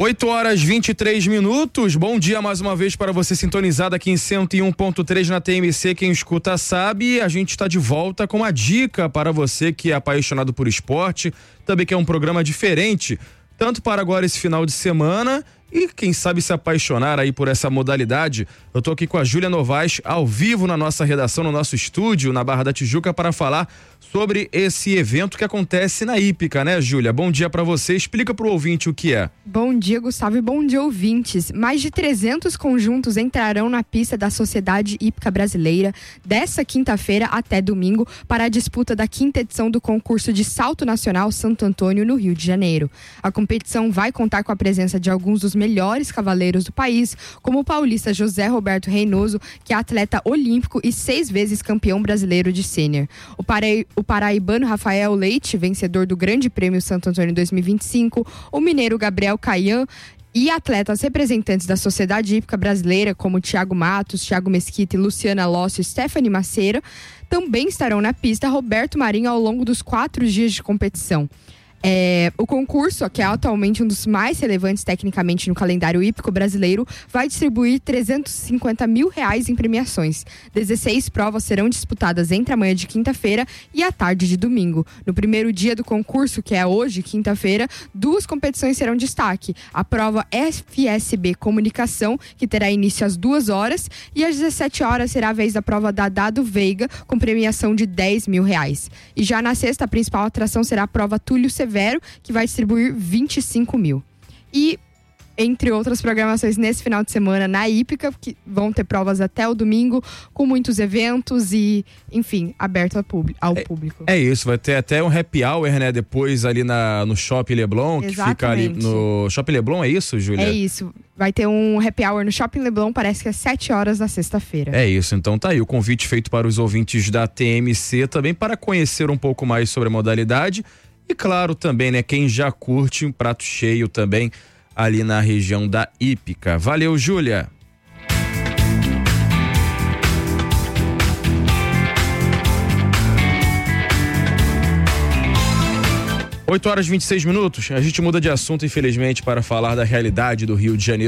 8h23. Bom dia mais uma vez para você sintonizado aqui em 101.3 na TMC. Quem escuta sabe, a gente está de volta com uma dica para você que é apaixonado por esporte, também que é um programa diferente, tanto para agora esse final de semana e quem sabe se apaixonar aí por essa modalidade. Eu tô aqui com a Júlia Novaes, ao vivo na nossa redação, no nosso estúdio, na Barra da Tijuca, para falar sobre esse evento que acontece na Hípica, né, Júlia? Bom dia para você, explica pro ouvinte o que é. Bom dia, Gustavo, e bom dia, ouvintes. Mais de 300 conjuntos entrarão na pista da Sociedade Hípica Brasileira desta quinta-feira até domingo para a disputa da 5ª edição do concurso de salto nacional Santo Antônio, no Rio de Janeiro. A competição vai contar com a presença de alguns dos melhores cavaleiros do país, como o paulista José Roberto Reynoso, que é atleta olímpico e 6 vezes campeão brasileiro de sênior. O paraibano Rafael Leite, vencedor do Grande Prêmio Santo Antônio 2025, o mineiro Gabriel Caian e atletas representantes da Sociedade Hípica Brasileira, como Thiago Matos, Thiago Mesquita e Luciana Lócio e Stephanie Maceira, também estarão na pista Roberto Marinho ao longo dos 4 dias de competição. O concurso, que é atualmente um dos mais relevantes tecnicamente no calendário hípico brasileiro, vai distribuir R$350 mil em premiações. 16 provas serão disputadas entre a manhã de quinta-feira e a tarde de domingo. No primeiro dia do concurso, que é hoje, quinta-feira, 2 competições serão destaque. A prova FSB Comunicação, que terá início às 2 horas, e às 17 horas será a vez da prova da Dado Veiga, com premiação de R$10 mil. E já na sexta, a principal atração será a prova Túlio Severo, que vai distribuir 25 mil. E, entre outras programações nesse final de semana na Hípica, que vão ter provas até o domingo, com muitos eventos e, enfim, aberto ao público. É isso, vai ter até um happy hour, né, depois ali no Shopping Leblon. Exatamente. Que fica ali no Shopping Leblon, é isso, Júlia? É isso, vai ter um happy hour no Shopping Leblon, parece que às 7 horas na sexta-feira. É isso, então tá aí o convite feito para os ouvintes da TMC também, para conhecer um pouco mais sobre a modalidade. E claro também, né, quem já curte um prato cheio também ali na região da Hípica. Valeu, Júlia! (8h26) A gente muda de assunto, infelizmente, para falar da realidade do Rio de Janeiro.